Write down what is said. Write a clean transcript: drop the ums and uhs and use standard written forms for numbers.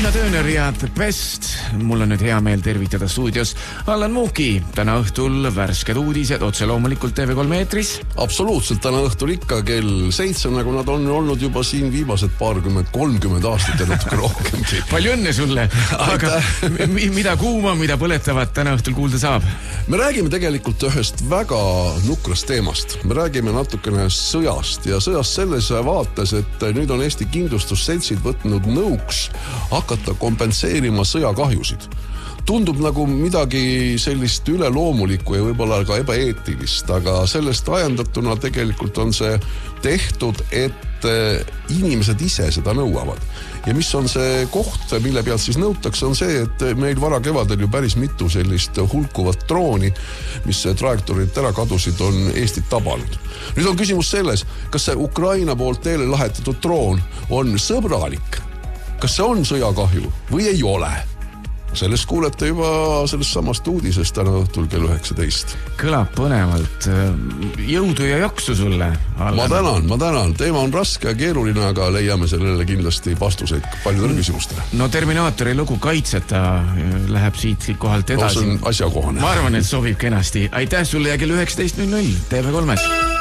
Tiina Tööner ja The Best. Mul on nüüd hea meel tervitada stuudios Allan Muuki. Täna õhtul värsked uudised, otse loomulikult TV3 eetris. Absoluutselt, täna õhtul ikka kell 7, nagu nad on olnud juba siin viimased 20-30 aastat ja natuke rohkemgi. Palju õnne sulle, aga mida kuuma, mida põletavat täna õhtul kuulda saab? Me räägime tegelikult ühest väga nukrast teemast. Me räägime natukene sõjast ja sõjast selles vaates, et nüüd on Eesti kindlustusseltsid võtnud nõuks hakata kompenseerima sõjakahjusid. Tundub nagu midagi sellist üleloomulikku ja võib-olla ka ebaeetilist, aga sellest ajendatuna tegelikult on see tehtud, et inimesed ise seda nõuavad. Ja mis on see koht, mille pealt siis nõutakse, on see, et meil varakevadel ju päris mitu sellist hulkuvat drooni, mis trajektoorilt ära kadusid, on Eestit tabanud. Nüüd on küsimus selles, kas see Ukraina poolt teele lahetatud droon on sõbralik? Kas see on sõjakahju või ei ole? Sellest kuulete juba sellest samast uudisest täna õhtul kell 19. Kõlab põnevalt. Jõudu ja jaksu sulle, Allan. Ma tänan. Teema on raske ja keeruline, aga leiame sellele kindlasti vastuseid paljudele küsimustele. No Terminaatori lugu kaitseta läheb siit kohalt edasi. See on asjakohane. Ma arvan, et sobib kenasti. Aitäh sulle ja kell 19.00 TV3-s.